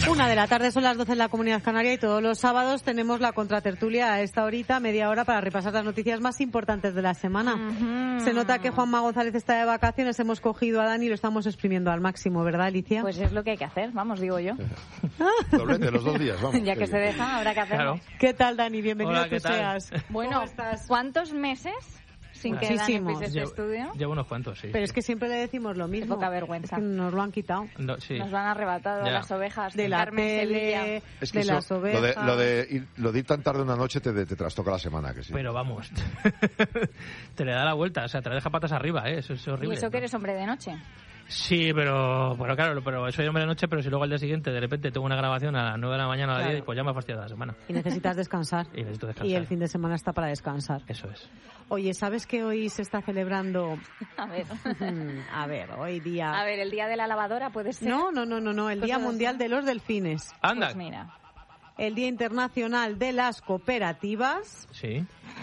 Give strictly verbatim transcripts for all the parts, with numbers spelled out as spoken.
Una de la tarde, son las doce en la Comunidad Canaria, y todos los sábados tenemos la contratertulia a esta horita, media hora, para repasar las noticias más importantes de la semana. Uh-huh. Se nota que Juanma González está de vacaciones, hemos cogido a Dani y lo estamos exprimiendo al máximo, ¿verdad, Alicia? Pues es lo que hay que hacer, vamos, digo yo. Doblete los dos días, vamos. Ya que se deja, habrá que hacerlo. Claro. ¿Qué tal, Dani? Bienvenido. Hola, ¿qué tú tal? seas. Bueno, ¿cuántos meses sin que Dani pise este llevo, estudio? Llevo unos cuantos, sí. Pero es que siempre le decimos lo mismo. Qué poca vergüenza. Es que nos lo han quitado. No, sí. Nos lo han arrebatado Ya. las ovejas De la Carmen tele, Sevilla. Es que de eso, las lo, de, ovejas. lo, de ir, lo de ir tan tarde una noche te, te trastoca la semana, que sí. Pero vamos, te le da la vuelta, o sea, te la deja patas arriba, ¿eh? Eso es horrible. ¿Y eso que eres hombre de noche? Sí, pero bueno, claro, pero soy hombre de noche, pero si luego al día siguiente de repente tengo una grabación a las nueve de la mañana o a las Claro. diez, pues ya me ha fastidiado la semana. Y necesitas descansar. Y necesito descansar. Y el fin de semana está para descansar. Eso es. Oye, ¿sabes que hoy se está celebrando? A ver. A ver, hoy día... A ver, el día de la lavadora puede ser. No, no, no, no, no, el Día Cosas Mundial así. de los Delfines. Anda. Pues mira. El Día Internacional de las Cooperativas. Sí.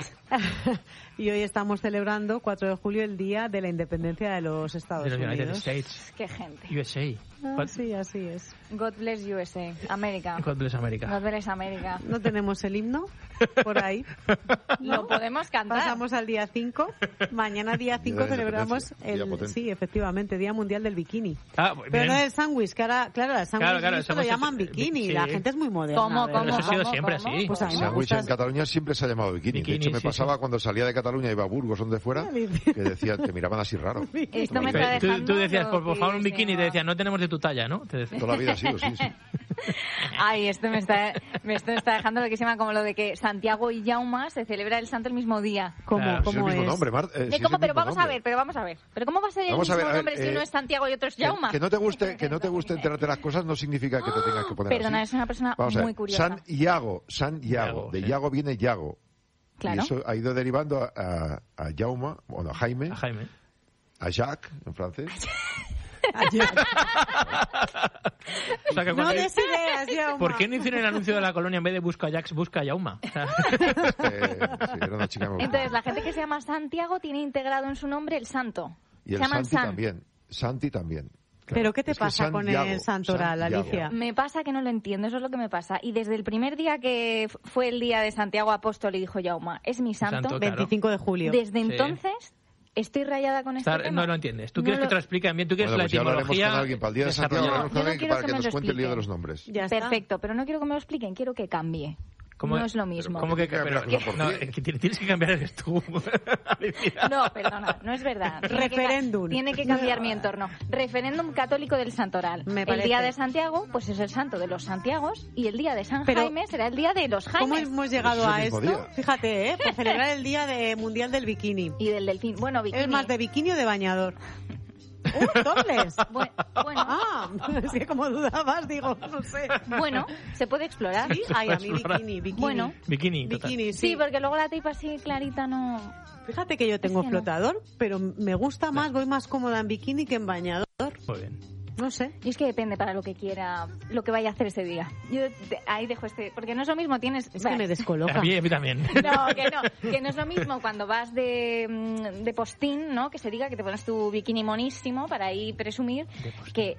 Y hoy estamos celebrando, cuatro de julio, el Día de la Independencia de los Estados De los United Unidos. States. Qué gente. U S A. Ah, What? sí, así es. God bless U S A. América. God bless America. God bless América. ¿No tenemos el himno por ahí? Lo podemos cantar. Pasamos al día cinco. Mañana, día cinco, de la celebramos Independencia. el... Día potente. Sí, efectivamente, Día Mundial del Bikini. Ah, Pero bien. no del sándwich, que ahora, claro, el sándwich Claro, claro, esto lo somos- llaman bikini. sí. La gente es muy moderna. ¿Cómo, ¿verdad? cómo, Pero eso ha sido cómo, siempre cómo? así. Pues a mí El me sándwich gusta... en Cataluña siempre se ha llamado bikini. Bikini, de hecho, me sí, pasaba sí. cuando salía de Cataluña, iba a Burgos, donde fuera, que decía, te miraban así raro. Esto me Pero está tú, dejando tú decías, por, por favor, un bikini, y te loquísima. decían, no tenemos de tu talla, ¿no? Te decía. Toda la vida ha sido, sí, sí. Ay, esto me está, me esto me está dejando loquísima, como lo de que Santiago y Jaume se celebra el santo el mismo día. ¿Cómo, Claro, Es el cómo mismo es? nombre, Mar- eh, ¿De sí, es cómo? el Pero mismo vamos a nombre. ver, pero vamos a ver. ¿Pero cómo va a ser el Vamos a mismo ver, a ver, nombre si eh, uno es Santiago y otro es Que, Jaume? que no te guste, que no te guste enterarte de las cosas no significa que te tengas que poner Perdona, así. es una persona Vamos a ver, muy curiosa. San Iago, San Iago, Iago, de sí. Iago viene Yago. Claro. Y eso ha ido derivando a, a, a Jaume, bueno, a Jaime, A Jaime. a Jacques, en francés. O sea, que No cuando- des ideas, Jaume. ¿Por qué no hicieron el anuncio de la colonia en vez de busca Jax, busca Yauma? O sea, Eh, sí, era una chica muy Entonces, la gente que se llama Santiago tiene integrado en su nombre el santo. Y el se llaman Santi San. también. Santi también. Claro. ¿Pero qué te Es que pasa San con Iago, el santoral, San Iago. Alicia? Me pasa que no lo entiendo, eso es lo que me pasa. Y desde el primer día que f- fue el día de Santiago Apóstol y dijo Jaume, es mi santo, Santo, claro. veinticinco de julio. desde Sí. entonces estoy rayada con este estar- tema. no lo entiendes. Tú No quieres lo- que te lo expliquen bien. Tú quieres Bueno, la pues ya hablaremos etimología. con alguien para el día de Santiago, desarrollada. hablaremos Yo no con alguien quiero para que que me nos lo cuente el lío de expliquen. los nombres. Ya está. Perfecto, pero no quiero que me lo expliquen, quiero que cambie. ¿Cómo- No es lo mismo. Pero ¿Cómo que, ¿Cómo que pero, cambiar una no, por es que tienes tienes que cambiar eres tú, Alicia. No, perdona, no es verdad. Tiene que ca- Referéndum. Tiene que cambiar mi entorno. Referéndum católico del Santoral. Me el parece. día de Santiago, pues es el santo de los Santiagos, y el día de San Pero, Jaime será el día de los ¿Cómo Jaimes. hemos llegado Pues es a el esto? mismo día. Fíjate, ¿eh? Por celebrar el Día de Mundial del Bikini. Y del delfín. Bueno, bikini. ¿Es más de bikini o de bañador? ¡Uh, topless! Bu- bueno, Ah, es que como dudabas, digo, no sé. bueno, se puede explorar. ¿Sí? Ay, a mí bikini, bikini. Bueno. Bikini, total. Bikini, sí. Sí, porque luego la tipa así clarita no... Fíjate que yo tengo Es que no. flotador, pero me gusta más, voy más cómoda en bikini que en bañador. Muy bien. No sé. Y es que depende para lo que quiera, lo que vaya a hacer ese día. Yo de- ahí dejo este... Porque no es lo mismo, tienes... Es que me descoloca. A mí, a mí también. No, que no, que no es lo mismo cuando vas de, mm, de postín, ¿no? Que se diga que te pones tu bikini monísimo para ahí presumir De postín. que,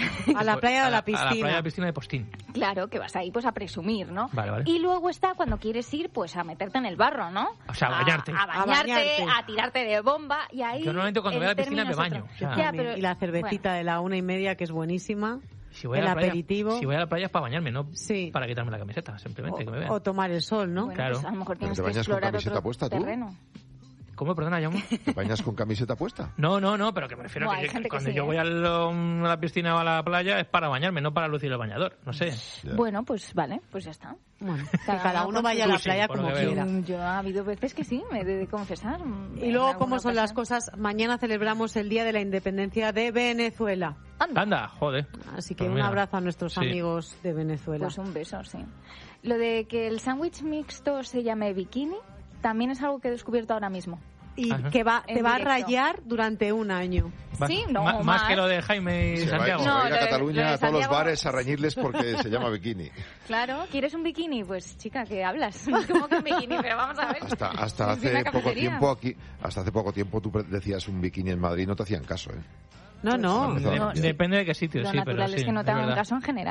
A la playa o a la A la playa piscina. a la piscina de Postín. claro, que vas ahí pues a presumir, ¿no? Vale, vale. Y luego está cuando quieres ir pues a meterte en el barro, ¿no? O sea, a bañarte. A, A bañarte, bañarte. a tirarte de bomba y ahí... Yo normalmente cuando el voy a la piscina término me es baño, otro. o sea. Ya, También. pero- Y la cervecita bueno. de la una y media, que es buenísima. Si voy a El la playa, aperitivo. Si voy a la playa es para bañarme, no Sí. para quitarme la camiseta, simplemente que me vean. O, o tomar el sol, ¿no? Bueno, Claro. pues a lo mejor Pero tienes te que bañas con explorar camiseta otro puesta, ¿tú? terreno. ¿Cómo? Perdona, Jaume. ¿Te bañas con camiseta puesta? No, no, no, pero que me refiero No, a hay que, gente que cuando sí, yo ¿eh? voy al, um, a la piscina o a la playa es para bañarme, no para lucir el bañador. No sé. Ya. Bueno, pues vale, pues ya está. Bueno, que Cada cada uno uno con vaya a su- la Tú sí, playa por lo como que veo. quiera. Mm, Yo ha habido veces que sí, me he de confesar. Y luego, ¿cómo son las cosas? Mañana celebramos el Día de la Independencia de Venezuela. Anda. Anda, joder. Así que Pues un mira. abrazo a nuestros Sí. amigos de Venezuela. Pues un beso, sí. Lo de que el sándwich mixto se llame bikini también es algo que he descubierto ahora mismo. Y Ajá. que va, En te va a directo. rayar durante un año. Va- Sí, no, ma- más. más. que lo de Jaime y Se va, Santiago. se va a ir No, a lo de- Cataluña lo de a todos los Santiago- bares a reñirles porque se llama bikini. Claro, ¿quieres un bikini? Pues chica, ¿qué hablas? ¿Cómo que un bikini? Pero vamos a ver. Hasta, hasta Es de una hace poco cafetería. tiempo aquí, hasta hace poco tiempo tú pre- decías un bikini en Madrid y no te hacían caso, ¿eh? No, no. Pues, De- no, sí. Depende de qué sitio, Lo sí, pero natural sí, es que no te hagan verdad. caso en general.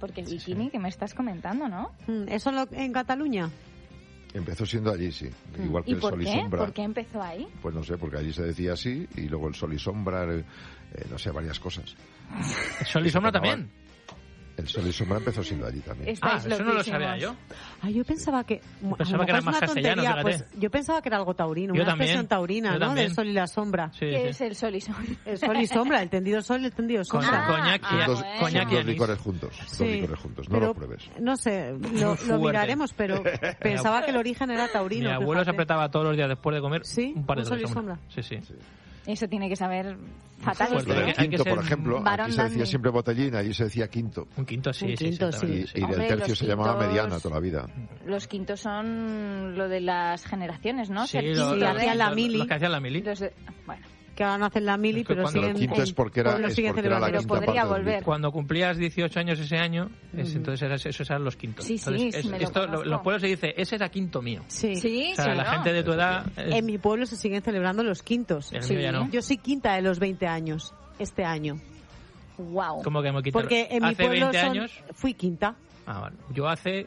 Porque el bikini que me estás comentando, ¿no? Mm, ¿Eso en, lo- en Cataluña? Empezó siendo allí, sí. Igual que ¿Y el por sol y qué? sombra. ¿Por qué empezó ahí? Pues no sé, porque allí se decía así, y luego el sol y sombra, eh, eh, no sé, varias cosas. Sol y sombra también. El sol y sombra empezó siendo allí también. Ah, Estáis eso no lo loquísimos. sabía yo. Ah, yo pensaba que... a pensaba lo que era mejor más es una castellano, tontería, fíjate. pues yo pensaba que era algo taurino, Yo una también, expresión taurina, yo ¿no? también. Del sol y la sombra. Sí, ¿Qué sí. es el sol y sombra? El sol y sombra, el tendido sol y el tendido Con sombra. Ah, coñac ah, y, Dos, bueno. coñac y dos anís. licores juntos, dos Sí, licores juntos, no pero, lo pruebes. No sé, lo, lo Fuerte. miraremos, pero pensaba que el origen era taurino. Mi abuelo se fíjate. apretaba todos los días después de comer ¿Sí? un par de ¿Un sol y sol y sombra. sombra? Sí, sí. Eso tiene que saber fatal. Fuerte, Lo ¿eh? del hay que quinto, ser por ejemplo, varón aquí se decía dandy. siempre botellín, allí se decía quinto. Un quinto, sí, Un sí, quinto, sí. sí. también, Y, sí. y Hombre, el tercio los se llamaba quintos- mediana toda la vida. Los quintos son lo de las generaciones, ¿no? Sí, Ser lo- quinta Sí, lo- de- hacían la lo- mili. Los que hacían la mili. los de- Bueno, Que ahora no hacen la mili, Es que pero cuando- siguen... Pero quinto en- es porque era, pues lo es siguen porque era la celebrando. quinta Pero podría parte del volver. día. Cuando cumplías dieciocho años ese año, es- entonces eras, esos eran los quintos. Sí, sí, Entonces, sí, es- me lo esto, lo- conozco. los pueblos se dice, ese era quinto mío. Sí. sí, O sea, sí, la ¿no? gente de tu edad... es- En mi pueblo se siguen celebrando los quintos. el Sí. mío ya no. Yo soy quinta de los veinte años, este año. Wow. ¿Cómo que hemos quitado? Porque en mi Hace pueblo veinte son- años... fui quinta. Ah, vale. Yo hace...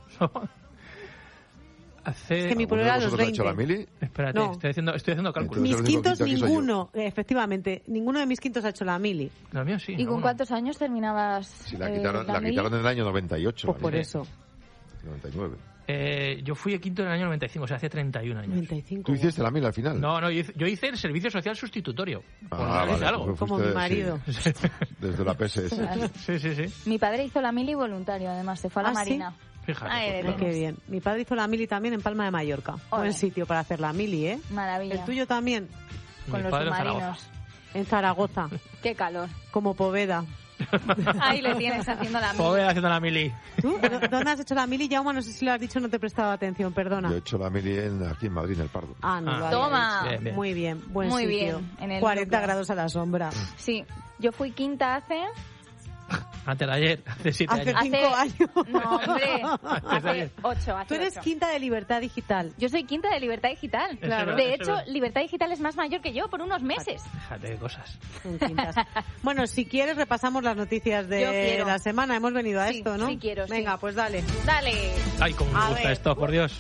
hace... Es que mi pueblo ¿Alguno era de los vosotros ha hecho la veinte. mili? Espérate, No. estoy haciendo, estoy haciendo cálculos. Entonces, Mis el único quintos, quinto aquí soy yo. ninguno, efectivamente, ninguno de mis quintos ha hecho la mili. Los míos sí. ¿Y con alguno. cuántos años terminabas? Si la eh, quitaron, la mili? quitaron en el año noventa y ocho. Pues la por mili. eso. noventa y nueve. Eh, yo fui quinto en el año noventa y cinco, o sea, hace treinta y un años. noventa y cinco. ¿Tú hiciste la mili al final? No, no, yo hice, yo hice el servicio social sustitutorio. Por Ah, decirte vale, algo. pues Como fuiste- mi marido. sí, desde la P S S. Sí, sí, sí. Mi padre hizo la mili voluntario, además, se fue a la ¿Ah, sí? marina. Fíjate. Ay, pues, de Ay, qué bien. Mi padre hizo la mili también en Palma de Mallorca. Ole. Buen sitio para hacer la mili, ¿eh? Maravilla. El tuyo también, Con mi los padre en submarinos. en Zaragoza, Qué calor. como Poveda. Ahí le tienes haciendo la mili. Pobre haciendo la mili. ¿Tú? ¿Pero ¿Dónde has hecho la mili, Jaume? No sé si lo has dicho, no te he prestado atención, perdona. Yo he hecho la mili en, aquí en Madrid, en el Pardo. Ah, no Ah. lo había Toma. dicho. Bien, bien. Muy bien, buen Muy sitio. bien, en el cuarenta núcleo. grados a la sombra. Sí, yo fui quinta hace... Antes de ayer, hace siete Hace años. cinco años. No, hombre. Hace ayer. ocho, hace Tú eres ocho. quinta de Libertad Digital. Yo soy quinta de Libertad Digital. Claro. De Eso hecho, es. Libertad Digital es más mayor que yo por unos meses. Fíjate qué cosas. Son quintas. Bueno, si quieres repasamos las noticias Yo de quiero. la semana. Hemos venido a Sí, esto, ¿no? sí quiero, sí. Venga, pues dale. Dale. Ay, cómo me A gusta ver. esto, por Dios.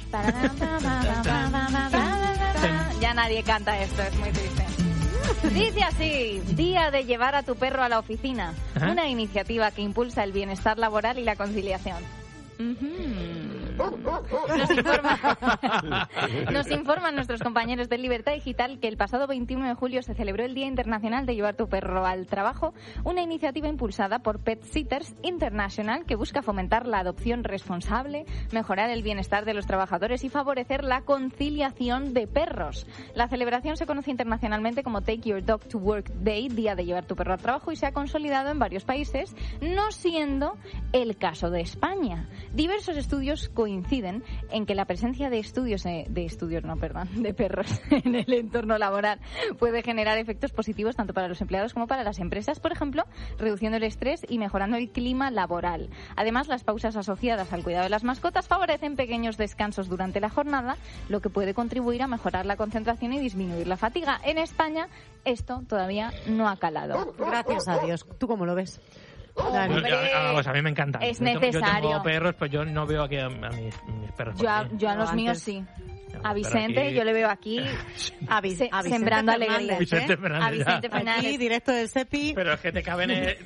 Ya nadie canta esto, es muy triste. Dice así, día de llevar a tu perro a la oficina. Ajá. Una iniciativa que impulsa el bienestar laboral y la conciliación. Ujú. Nos, informa- Nos informan nuestros compañeros de Libertad Digital que el pasado veintiuno de julio se celebró el Día Internacional de Llevar tu Perro al Trabajo, una iniciativa impulsada por Pet Sitters International que busca fomentar la adopción responsable, mejorar el bienestar de los trabajadores y favorecer la conciliación de perros. La celebración se conoce internacionalmente como Take Your Dog to Work Day, Día de Llevar tu Perro al Trabajo, y se ha consolidado en varios países, no siendo el caso de España. Diversos estudios coinciden en que la presencia de estudios eh, de estudios no, perdón, de perros en el entorno laboral puede generar efectos positivos tanto para los empleados como para las empresas, por ejemplo, reduciendo el estrés y mejorando el clima laboral. Además, las pausas asociadas al cuidado de las mascotas favorecen pequeños descansos durante la jornada, lo que puede contribuir a mejorar la concentración y disminuir la fatiga. En España, esto todavía no ha calado. Gracias a Dios. ¿Tú cómo lo ves? Dani. Yo- yo- ah, pues a mí me encanta. Es Yo tengo- Yo necesario. tengo perros, pues yo no veo aquí a, a mis, mis perros. por Yo a, aquí. yo a No, los míos antes- sí. Tengo A un perro Vicente, aquí. yo le veo aquí A, Vi- se- a Vicente sembrando Fernández, alegría. Vicente ¿eh? Fernández, A Vicente ya. Fernández. Aquí, directo del Sepi. Pero es que te caben... eh,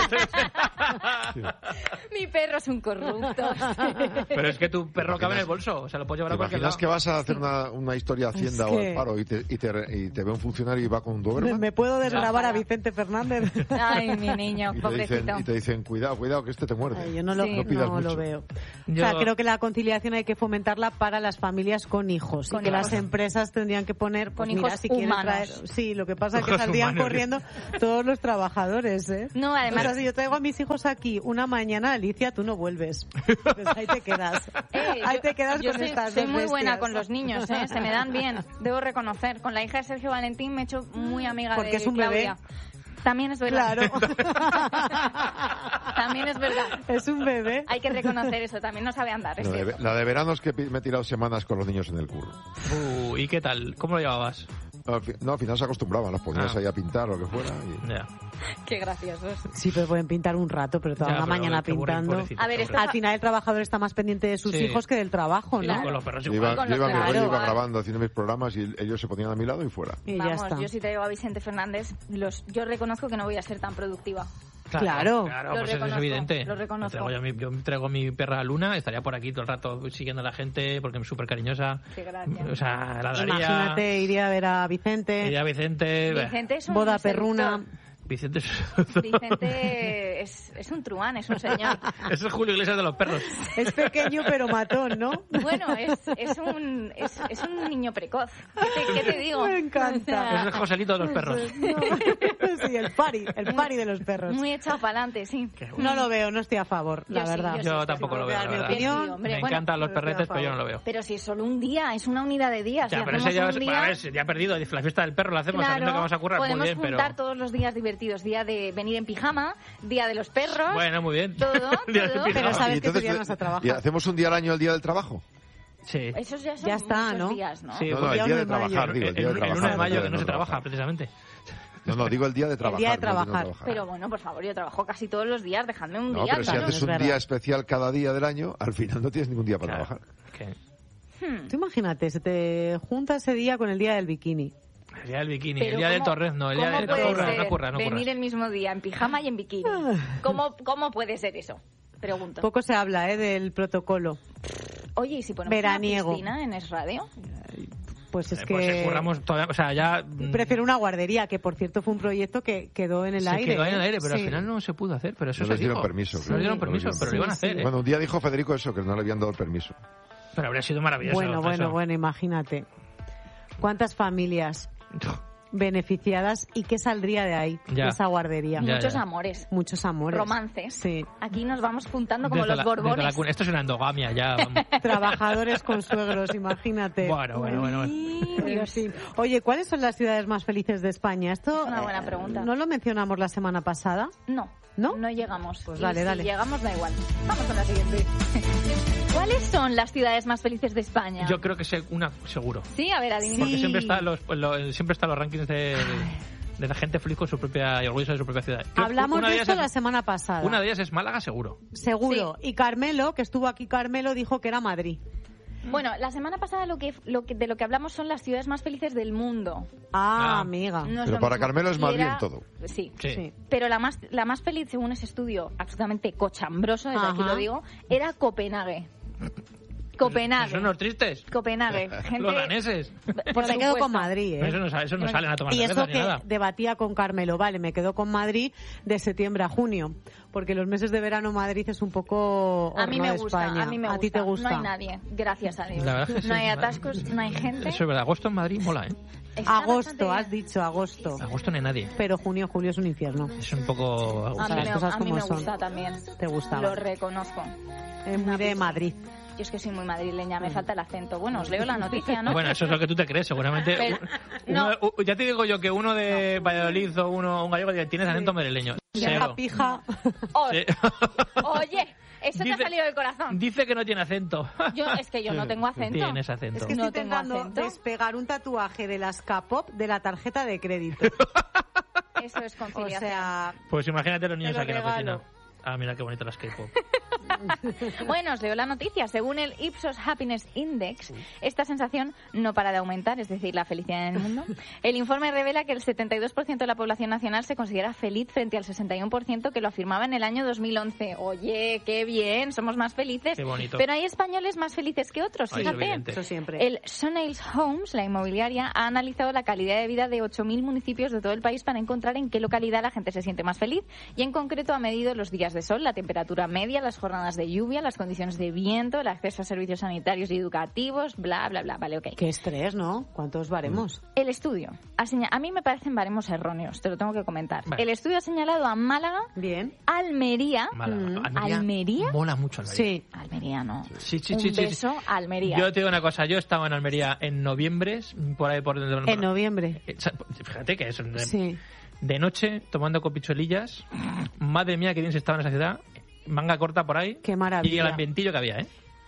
Mi perro es un corrupto. Pero es que tu perro cabe en el bolso, o sea, lo puedes llevar ¿Te a cualquier imaginas lado. que vas a hacer una, una historia a Hacienda Es o que- al paro y te, y, te, y te ve un funcionario y va con un Me, Doberman? me puedo desgravar a Ojalá. Vicente Fernández. Ay, mi niño, Y te, pobrecito. dicen, y te dicen, cuidado, cuidado, que este te muerde. Ay, yo no lo, Sí. No pidas no mucho. lo veo. Yo- O sea, creo que la conciliación hay que fomentarla para las familias con hijos Con y que hijos. las empresas tendrían que poner, pues Con mira, hijos si quieren humanos. traer, sí, lo que pasa es que Hijos saldrían humanos. corriendo todos los trabajadores, ¿eh? No, además- O sea, si yo traigo a mis hijos aquí una mañana, Alicia, tú no vuelves. Pues ahí te quedas. Eh, ahí yo- te quedas yo con soy, estas soy dos muy buena bestias. con los niños, ¿eh? Se me dan bien, debo reconocer. Con la hija de Sergio Valentín me he hecho muy amiga Porque de es un bebé. Claudia. También es verdad. Claro. También es verdad. Es un bebé. Hay que reconocer eso, también no sabe andar. Es La cierto. de, la de verano es que pi- me he tirado semanas con los niños en el curro. Uh, ¿y qué tal? ¿Cómo lo llevabas? Al fi- no, al final se acostumbraban, los ponías Ah. ahí a pintar o lo que fuera. Y... Ya. Qué graciosos. Sí, pero pueden pintar un rato, pero toda Ya, una pero mañana qué aburrido, pintando. pobrecito, A ver, pobre. esto- Al final el trabajador está más pendiente de sus Sí. hijos que del trabajo, Y ¿no? con los perros Yo igual. iba, con yo los iba a mi perros rollo, iba igual. grabando, haciendo mis programas y ellos se ponían a mi lado y fuera. Y ya Vamos, está. yo si te digo a Vicente Fernández, los, yo reconozco que no voy a ser tan productiva. Claro. Claro, Lo pues eso es reconozco, evidente. lo reconozco. Yo, traigo yo, mi- yo traigo mi perra Luna, estaría por aquí todo el rato siguiendo a la gente porque es súper cariñosa. Qué gracia. O sea, la daría. Imagínate, iría a ver a Vicente, Iría a Vicente. Vicente es un boda seductor. perruna. Vicente es... Vicente es, es un truán, es un señor. Ese es Julio Iglesias de los perros. Es pequeño pero matón, ¿no? Bueno, es, es, un, es, es un niño precoz. ¿Qué te, qué te digo? Me encanta. Es el Joselito de los perros. Sí, el pari, el pari de los perros. Muy echado para adelante, sí. No lo veo, no estoy a favor, la Yo sí, verdad. yo Yo sí, tampoco lo veo, la Mi verdad. opinión, Sí, hombre, Me bueno, encantan los pero estoy a perretes, pero yo no favor. lo veo. Pero si es solo un día, es una unidad de días. Ya, si pero hacemos ese ya, un es- día, a ver, ya ha perdido. La fiesta del perro la hacemos claro, sabiendo que vamos a currar muy podemos bien, pero... juntar todos los días divertidos. Día de venir en pijama, día de los perros. Bueno, muy bien. Todo, Día de todo. pijama. Pero sabes Y que ese día entonces, no vas a trabajar. ¿y hacemos un día al año el día del trabajo? Sí. Esos ya son Ya está, muchos ¿no? días, ¿no? Sí, No, no, porque el día de uno de mayo. trabajar, digo, el día de el, el trabajar. uno de no mayo, el que día no se de trabaja, precisamente. No, no, digo el día de trabajar. día de no digo trabajar. trabajar. Pero bueno, por favor, yo trabajo casi todos los días, dejadme un No, día. pero si claro. haces es un verdad. día especial cada día del año, al final no tienes ningún día para Claro, trabajar. que- Tú imagínate, se te junta ese día con el día del bikini. El día del bikini, Pero el día del ¿cómo- torrezno, el día cómo del... No puede curra, ser no curra, no curra. venir el mismo día en pijama y en bikini? ¿Cómo, cómo puede ser eso? Pregunto. Poco se habla, ¿eh? Del protocolo. Oye, ¿y si ponemos Veraniego. una piscina en Es Radio? Pues es Eh, que... Pues eh, curramos todavía, o sea, ya... mm, Prefiero una guardería, que por cierto fue un proyecto que quedó en el se aire. quedó en el ¿eh? aire, pero Sí. al final no se pudo hacer, pero eso No se les dieron dijo. permiso, No creo. les dieron No permiso, les pero lo dieron iban a hacer, ¿eh? Bueno, un día dijo Federico eso, que no le habían dado el permiso. Pero habría sido maravilloso. Bueno, bueno, eso. bueno, imagínate. ¿Cuántas familias beneficiadas y qué saldría de ahí, Ya. de esa guardería? Ya, Muchos ya. amores. Muchos amores. Romances. Sí. Aquí nos vamos juntando como Desde los la- desde la borbones. cuna. Esto es una endogamia ya, vamos. Trabajadores con suegros, imagínate. Bueno, bueno, bueno, bueno. En fin. Oye, ¿cuáles son las ciudades más felices de España? Esto Es una buena eh, pregunta. ¿No lo mencionamos la semana pasada? No. ¿No? No llegamos. Pues Y dale, si dale. llegamos, da igual. Vamos con la siguiente. ¿Cuáles son las ciudades más felices de España? Yo creo que sé una seguro. Sí, a ver, adivina. Porque Sí. siempre está los, lo- siempre están los rankings de, de la gente feliz con su propia y orgullosa de su propia ciudad. Creo que Hablamos una de ellas esto es- la semana pasada. Una de ellas es Málaga, seguro. Seguro. Y Carmelo, que estuvo aquí Carmelo, dijo que era Madrid. Bueno, la semana pasada lo que, lo que, de lo que hablamos son las ciudades más felices del mundo. Ah, Ah. amiga. No es Pero lo para mismo. Carmelo es Y Madrid era- en todo. Sí. Sí. Sí. Pero la más, la más feliz, según ese estudio absolutamente cochambroso, desde aquí Ajá. lo digo, era Copenhague. Copenhague. ¿Son los tristes? Copenhague. Gente... Los daneses. Por Pues me quedo supuesto. con Madrid, ¿eh? Eso no, sa- eso no salen a tomar Y cerveza eso ni que nada. debatía con Carmelo, vale, me quedo con Madrid de septiembre a junio, porque los meses de verano Madrid es un poco A mí horno me de gusta, España. a mí me gusta. ti te gusta? No hay nadie, gracias a Dios. La verdad es que sí, no hay Madrid- atascos, no hay gente. Eso es verdad. Agosto en Madrid mola, ¿eh? Está Agosto, bastante has dicho agosto. Agosto no hay nadie. Pero junio, julio es un infierno. Es un poco... bien. A mí, las me, cosas a mí como me son. gusta también. Te gustaba. Lo reconozco. Es muy de Madrid. Yo es que soy muy madrileña, me falta el acento. Bueno, os leo la noticia, ¿no? Bueno, eso es lo que tú te crees, seguramente. Pero- Uno- no. u- ya te digo yo que uno de Valladolid o uno un gallego tienes acento madrileño. Y Cero. la pija. Oh, Sí. Oye, eso te ha Dice- salido del corazón. Dice que no tiene acento. Yo, es que yo no tengo acento. Tienes acento. Es que No estoy tengo intentando acento. despegar un tatuaje de las K-pop de la tarjeta de crédito. Eso es O conciliación. sea, Pues imagínate los niños lo aquí en la regalo. cocina. Ah, mira qué bonito las K-pop. Bueno, os leo la noticia. Según el Ipsos Happiness Index, esta sensación no para de aumentar, es decir, la felicidad en el mundo. El informe revela que el setenta y dos por ciento de la población nacional se considera feliz frente al sesenta y uno por ciento que lo afirmaba en el año dos mil once. Oye, qué bien, somos más felices. Qué bonito. Pero hay españoles más felices que otros, Ay, es fíjate. evidente. eso siempre. El Sonails Homes, la inmobiliaria, ha analizado la calidad de vida de ocho mil municipios de todo el país para encontrar en qué localidad la gente se siente más feliz y en concreto ha medido los días de sol, la temperatura media, las jornadas de lluvia, las condiciones de viento, el acceso a servicios sanitarios y educativos, bla, bla, bla. Vale, ok. Qué estrés, ¿no? ¿Cuántos baremos? El estudio, ha seña- a mí me parecen baremos erróneos, te lo tengo que comentar. Vale. El estudio ha señalado a Málaga, Bien. Almería, Málaga. Mm. ¿Almería? Mola mucho Almería. Sí. Almería no, Sí, sí, un sí, sí. beso a Almería. Yo te digo una cosa, yo estaba en Almería en noviembre, por ahí por... En noviembre. Eh, sa- Fíjate que es de, Sí. de noche, tomando copichuelillas. Madre mía, que bien se estaba en esa ciudad. Manga corta por ahí. Qué maravilla. Y el ambientillo que había, ¿eh?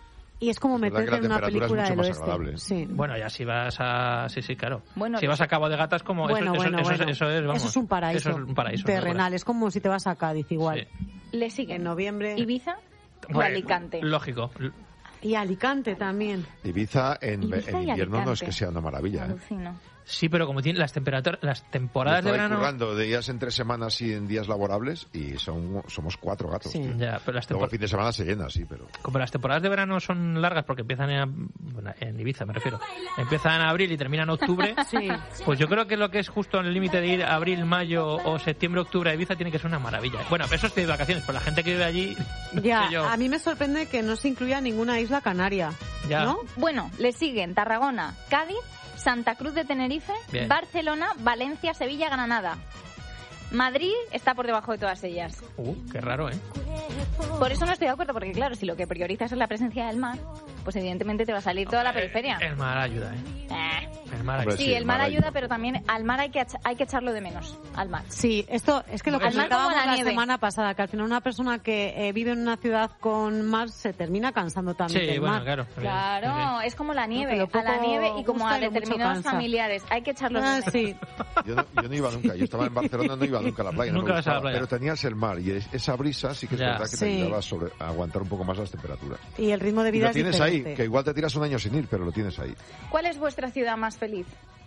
Y es como Es verdad meterte que en la una temperatura es película mucho del más oeste. agradable. Sí. Bueno, ya si vas a... Sí, sí, claro. Bueno, si vas a Cabo de Gata es como... Bueno, eso, bueno, eso, bueno. Eso, eso es, vamos, Eso es un paraíso. Eso es un paraíso. terrenal. Es como si te vas a Cádiz igual. Sí. Le sigue. En noviembre. Ibiza o Bueno, Alicante. Lógico. Y Alicante también. Ibiza en, Ibiza en y invierno no es Alicante. que sea una maravilla. ¿eh? Alucino. Sí, pero como tienen las temperaturas, las Yo temporadas de estaba ahí verano... currando de días en tres semanas y en días laborables y son, somos cuatro gatos. Sí. tío. Ya, pero las, Luego tempor- el fin de semana se llena, sí, pero... como las temporadas de verano son largas porque empiezan en, bueno, en Ibiza, me refiero. Empiezan en abril y terminan en octubre. Sí. Pues yo creo que lo que es justo en el límite de ir abril, mayo o septiembre, octubre a Ibiza tiene que ser una maravilla. Bueno, eso es de vacaciones, pero la gente que vive allí... no Ya, sé yo. a mí me sorprende que no se incluya ninguna isla canaria. Ya. ¿No? Bueno, le siguen Tarragona, Cádiz, Santa Cruz de Tenerife, Bien. Barcelona, Valencia, Sevilla, Granada. Madrid está por debajo de todas ellas. Uh, qué raro, ¿eh? Por eso no estoy de acuerdo, porque claro, si lo que priorizas es la presencia del mar, pues evidentemente te va a salir toda la periferia. El mar ayuda, ¿eh? Eh. El mar Hombre, ayuda. Sí, sí, el mar mar ayuda, ayuda. pero también al mar hay que, ach- hay que echarlo de menos, al mar. Sí, esto es que lo Al mar comentábamos como la la, nieve. semana pasada, que al final una persona que eh, vive en una ciudad con mar se termina cansando también Sí, del bueno, mar. claro. Claro, es como la nieve, Lo poco a la nieve y como gusta a y lo mucho determinados cansa. familiares. Hay que echarlos de Ah, menos. sí. Yo no, yo no iba nunca, yo estaba en Barcelona, no iba nunca a la playa, no me Nunca vas a la gustaba, playa. pero tenías el mar y es- esa brisa sí que es Ya. verdad que te Sí. ayudaba a, sobre- a aguantar un poco más las temperaturas. Y el ritmo de Y vida lo es tienes ahí, diferente. que igual te tiras un año sin ir, pero lo tienes ahí. ¿Cuál es vuestra ciudad más feliz?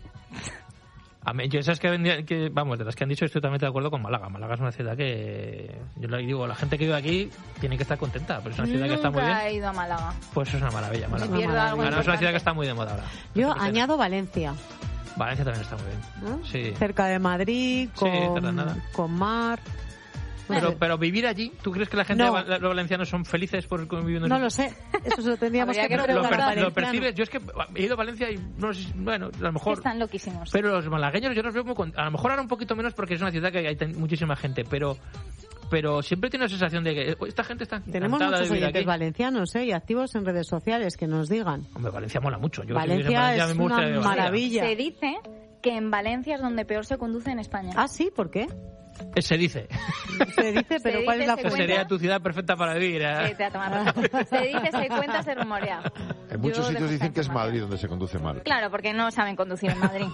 A mí, yo esas que, vendía- que, vamos, de las que han dicho estoy totalmente de acuerdo con Málaga. Málaga es una ciudad que, yo le digo, la gente que vive aquí tiene que estar contenta, pero es una ciudad que está muy Nunca bien. he ido a Málaga. Pues eso es una maravilla, Málaga. Me pierdo algo Ahora es una importante. ciudad que está muy de moda ahora. Yo No sé qué añado Valencia, pena. Valencia también está muy bien. ¿no? Sí. Cerca de Madrid, Sí, con, Granada. con mar. No Pero, sé. pero vivir allí, ¿tú crees que la gente, No. de Val- los valencianos son felices por viviendo en No lo sé, eso se lo tendríamos Habría que que Lo, preguntar per- al lo valenciano. percibes, yo es que he ido a Valencia y no sé, si- bueno, a lo mejor... Están loquísimos. Pero los malagueños yo los veo muy con- a lo mejor ahora un poquito menos porque es una ciudad que hay ten- muchísima gente, pero pero siempre tiene la sensación de que esta gente está Tenemos encantada de muchos vivir oyentes aquí. valencianos, ¿eh? Y activos en redes sociales, que nos digan. Hombre, Valencia mola mucho. Yo que vivo en Valencia a es mí me gusta una vivir en Valencia. maravilla. Se dice que en Valencia es donde peor se conduce en España. Ah, sí, ¿por qué? Eh, Se dice. Se dice, pero Se ¿cuál dice, es la se fuente? cuenta. Sería tu ciudad perfecta para vivir. ¿eh? Eh, te va a tomar por culo. Se dice, se cuenta, se rumorea. En muchos Yo sitios dejo dicen esta que es información. Madrid donde se conduce mal. Claro, porque no saben conducir en Madrid.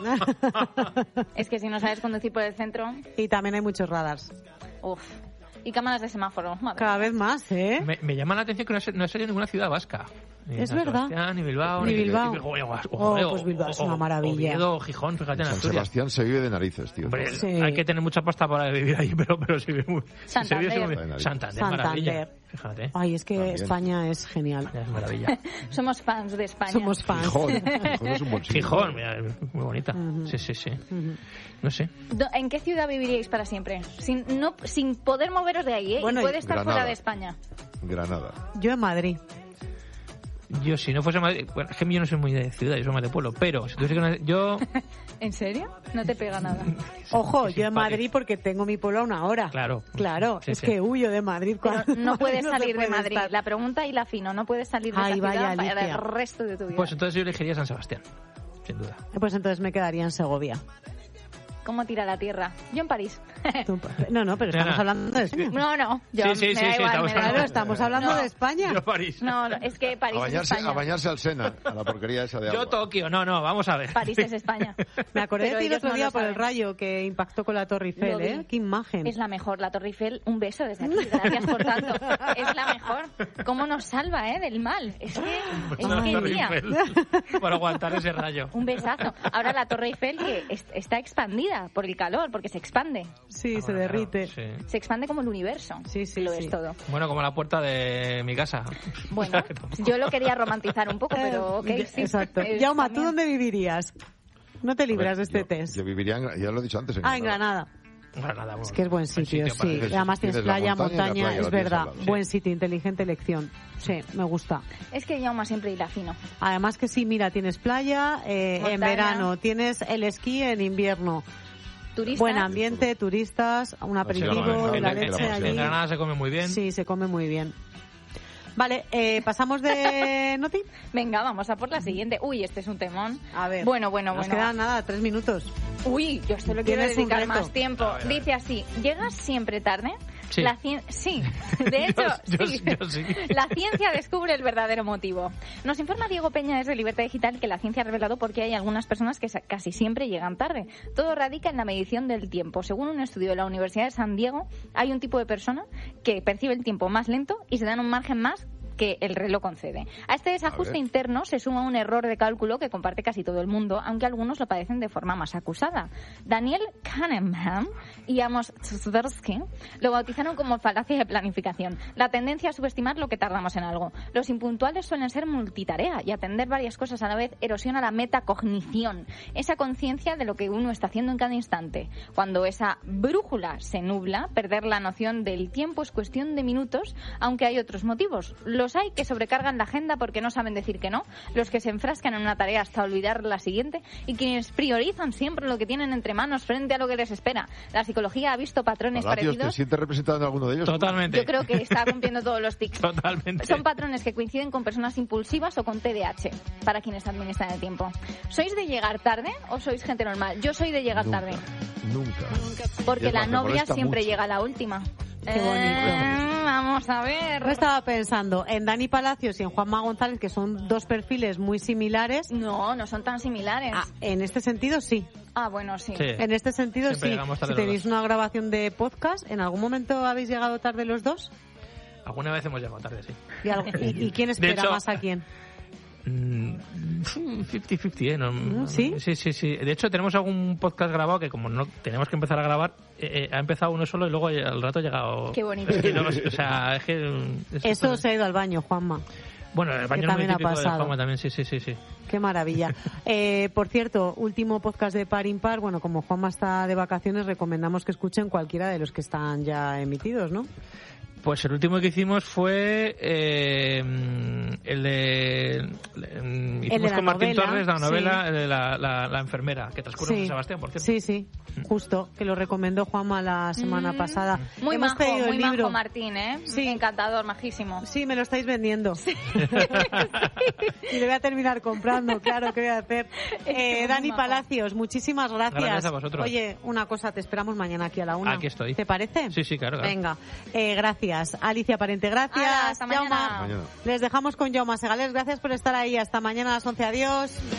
Es que si no sabes conducir por el centro, Y también hay muchos radars. uff. Y cámaras de semáforo. madre. Cada vez más, ¿eh? Me, me llama la atención que no ha no ha salido ninguna ciudad vasca. Ni Es San verdad. Sebastián, ni Bilbao, Ni Bilbao. ni- o- o- Oh, o- pues Bilbao es o- una o- maravilla. Oviedo, Gijón, fíjate en San Asturias. Sebastián se vive de narices, tío. Hombre, Sí. hay que tener mucha pasta para vivir ahí, pero, pero se vive muy, Santander. se vive muy Santander. Santander, maravilla. Santander. Fíjate, Ay, es que También. España es genial. ya es maravilla. Somos fans de España. Somos fans. Gijón. Gijón es un buen sitio. Gijón, mira, muy bonita. Sí, sí, sí. No sé. Do- ¿En qué ciudad viviríais para siempre? Sin, no, sin poder moveros de ahí, ¿eh? Bueno, y y- puede estar Granada. fuera de España. Granada. Yo en Madrid. Yo, si no fuese Madrid, bueno, es que yo no soy muy de ciudad, yo soy más de pueblo, pero si tuviese que una- yo, ¿En serio? No te pega nada. Ojo, Qué yo en simpático. Madrid porque tengo mi pueblo a una hora. Claro. Claro, Sí, es sí. que huyo de Madrid. Pero cuando no puedes se salir de puede Madrid. estar. La pregunta y la fino, no puedes salir de Ay, esa vaya, ciudad para Alicia. el resto de tu vida. pues entonces yo elegiría San Sebastián, sin duda. Pues entonces me quedaría en Segovia. ¿Cómo tira la tierra? Yo en París. Tú- No, no, pero estamos Nena. hablando de España. No, no. Yo, Sí, sí, me sí, da sí, igual, estamos me da Claro, hablando- igual. estamos hablando No. de España. Yo París. No, no, es que París A es bañarse, España. a bañarse al Sena, a la porquería esa de agua. Yo Tokio, no, no, vamos a ver. París es España. Me acordé Pero de ti el ellos otro no día lo por el saben. rayo que impactó con la Torre Eiffel, Lo vi. ¿eh? Qué imagen. Es la mejor, la Torre Eiffel. Un beso desde aquí. Gracias por tanto. Es la mejor. ¿Cómo nos salva, eh, del mal? Es que, es La que Torre tía, Eiffel, por aguantar ese rayo. un besazo. Ahora la Torre Eiffel que es- está expandida por el calor, porque se expande. Sí, Ah, se bueno, derrite. claro, sí. Se expande como el universo. Sí, sí, Lo sí. es todo. Bueno, como la puerta de mi casa. Bueno, O sea, que tampoco- yo lo quería romantizar un poco, pero ok, Eh, sí. Exacto. Es Yauma, ¿tú también- dónde vivirías? No te libras de este yo, test. Yo viviría, en, ya lo he dicho antes, en Ah, en Granada. Granada. Bueno, nada, bueno, Es que es buen buen sitio, para sí. vivir. Tienes- Además tienes tienes la playa, montaña y la montaña, playa, es la tienes verdad. al lado, sí. Buen sitio, inteligente elección. Sí, me gusta. Es que Yauma siempre hila fino. Además que sí, mira, tienes playa eh, en Montaña. verano, tienes el esquí en invierno. Turistas. Buen ambiente, turistas, un Sí, aperitivo, vamos, la en- en- leche en- allí. En Granada se come muy bien. Sí, se come muy bien. Vale, eh, pasamos de Noti. Venga, vamos a por la siguiente. Uy, este es un temón. A ver. Bueno, bueno, Nos bueno. quedan nada, tres minutos. Uy, yo se lo quiero Tienes un dedicar reto. más tiempo. A ver, a ver. Dice así, llegas siempre tarde, Sí. La cien... Sí, de hecho, yo, sí. Yo, yo sí. La ciencia descubre el verdadero motivo. Nos informa Diego Peña desde Libertad Digital que la ciencia ha revelado por qué hay algunas personas que casi siempre llegan tarde. Todo radica en la medición del tiempo. Según un estudio de la Universidad de San Diego, hay un tipo de persona que percibe el tiempo más lento y se dan un margen más que el reloj concede. A este desajuste interno se suma un error de cálculo que comparte casi todo el mundo, aunque algunos lo padecen de forma más acusada. Daniel Kahneman y Amos Tversky lo bautizaron como falacia de planificación, la tendencia a subestimar lo que tardamos en algo. Los impuntuales suelen ser multitarea y atender varias cosas a la vez erosiona la metacognición, esa conciencia de lo que uno está haciendo en cada instante. Cuando esa brújula se nubla, perder la noción del tiempo es cuestión de minutos, aunque hay otros motivos. Los hay que sobrecargan la agenda porque no saben decir que no, los que se enfrascan en una tarea hasta olvidar la siguiente y quienes priorizan siempre lo que tienen entre manos frente a lo que les espera. La psicología ha visto patrones Palacios, parecidos. ¿te sientes representado en alguno de ellos? Totalmente. Yo creo que está cumpliendo todos los tics. Totalmente. Son patrones que coinciden con personas impulsivas o con T D A H, para quienes administran el tiempo. ¿Sois de llegar tarde o sois gente normal? Yo soy de llegar Nunca, tarde. Nunca. Porque Es la más, me novia molesta siempre mucho. llega a la última. Qué bonito. Eh, vamos a ver. Yo estaba pensando en Dani Palacios y en Juanma González, que son dos perfiles muy similares. No, no son tan similares. Ah, en este sentido, sí. Ah, bueno, sí. Sí. En este sentido, Siempre sí. llegamos tarde Si los tenéis dos. una grabación de podcast, ¿en algún momento habéis llegado tarde los dos? Alguna vez hemos llegado tarde, sí. ¿Y, algo- y- y quién espera hecho- más a quién? cincuenta cincuenta, ¿eh? No, ¿Sí? Sí, sí, sí. De hecho, tenemos algún podcast grabado que como no tenemos que empezar a grabar, eh, eh, ha empezado uno solo y luego eh, al rato ha llegado... Qué bonito. Es que no, o sea, es que... es- Eso se ha ido al baño, Juanma. Bueno, el baño que es muy también ha típico de pasado. Juanma también, sí, sí, sí, sí. Qué maravilla. Eh, por cierto, último podcast de Par Impar. Bueno, como Juanma está de vacaciones, recomendamos que escuchen cualquiera de los que están ya emitidos, ¿no? Pues el último que hicimos fue eh, el de... el- Hicimos de la con Martín novela, Torres la sí. novela el de la, la, la enfermera, que transcurre en Sí. San Sebastián, por cierto. Sí, sí, justo, que lo recomendó Juanma la semana Mm, pasada. Muy Hemos majo, pedido muy el libro. majo Martín, ¿eh? Sí. Encantador, majísimo. Sí, me lo estáis vendiendo. Y le voy a terminar comprando, claro, ¿qué voy a hacer? Eh, muy Dani majo. Palacios, muchísimas gracias. Gracias a vosotros. Oye, una cosa, te esperamos mañana aquí a la una. Aquí estoy. ¿Te parece? Sí, sí, claro, claro. Venga, eh, gracias. Alicia Parente, gracias. Hala, hasta mañana. Jaume. Mañana. Les dejamos con Jaume Segales. Gracias por estar ahí. Hasta mañana a las once. Adiós.